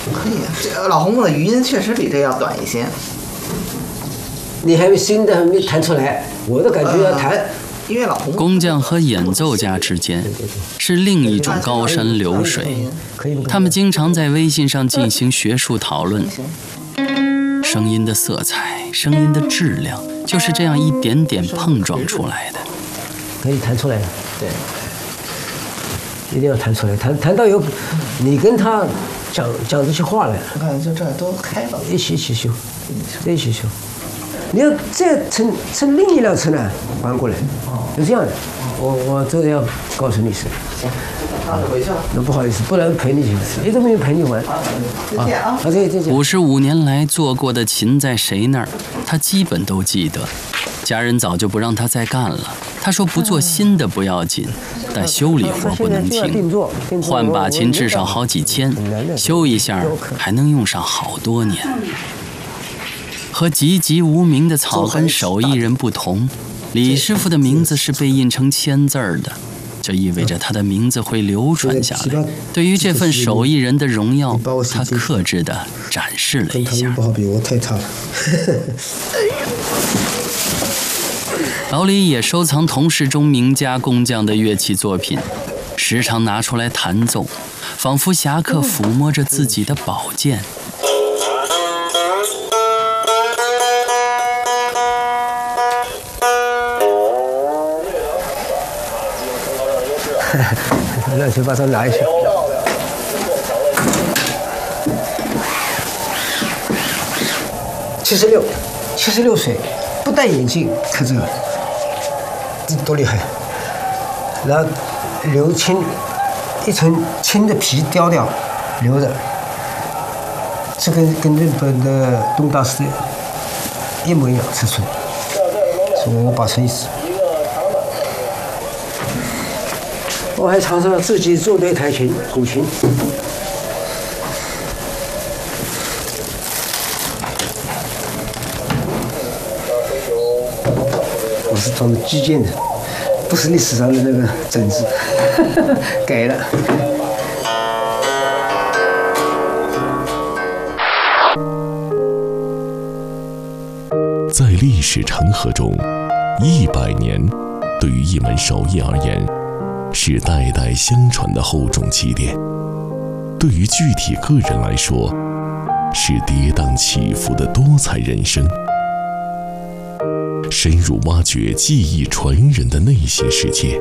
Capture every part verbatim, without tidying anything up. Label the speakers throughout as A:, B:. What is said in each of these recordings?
A: 可以，这老红木的余音确实比这要短一些。
B: 你还没新的还没弹出来，我的感觉要弹。呃
A: 因为老红木
C: 工匠和演奏家之间是另一种高山流水，他们经常在微信上进行学术讨论。声音的色彩，声音的质量，就是这样一点点碰撞出来的。
B: 可以弹出来的，
A: 对，
B: 一定要弹出来，弹弹到有，你跟他讲讲这些话来。
A: 我看就这都开了，
B: 一起一起修，一起修。你要再乘乘另一辆车呢，翻过来，就这样的。我我这个要告诉你是。
A: 行，那就回去了。
B: 那不好意思，不能陪你去，一直没有陪你玩。
A: 再见啊！
B: 好，再见。
C: 五十五年来做过的琴在谁那儿，他基本都记得。家人早就不让他再干了，他说不做新的不要紧，但修理活不能停。换把琴至少好几千，修一下还能用上好多年。和籍籍无名的草根手艺人不同，李师傅的名字是被印成签字儿的，这意味着他的名字会流传下来。对于这份手艺人的荣耀，他克制地展示了一下。
B: 不好比，我太差了。
C: 老李也收藏同事中名家工匠的乐器作品，时常拿出来弹奏，仿佛侠客抚摸着自己的宝剑。
B: 乱七八糟拿一下。七十六，七十六岁，不戴眼镜刻这个，这多厉害！然后留青一层青的皮雕掉，留着。这跟跟日本的东大寺一模一样尺寸，是我把成意思。我还常常自己做了一台琴，古琴。我是装的击剑的，不是历史上的那个整字，改了。
D: 在历史长河中，一百年对于一门手艺而言，是代代相传的厚重积淀；对于具体个人来说，是跌宕起伏的多彩人生。深入挖掘技艺传人的内心世界，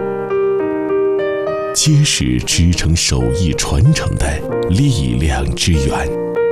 D: 揭示支撑手艺传承的力量之源。